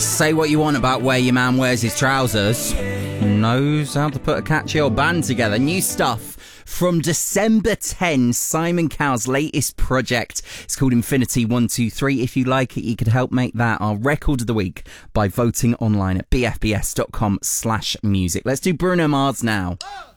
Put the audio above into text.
Say what you want about where your man wears his trousers. Knows how to put a catchy old band together. New stuff from December 10, Simon Cowell's latest project. It's called Infinity 123. If you like it, you could help make that our record of the week by voting online at bfbs.com/music. Let's do Bruno Mars now.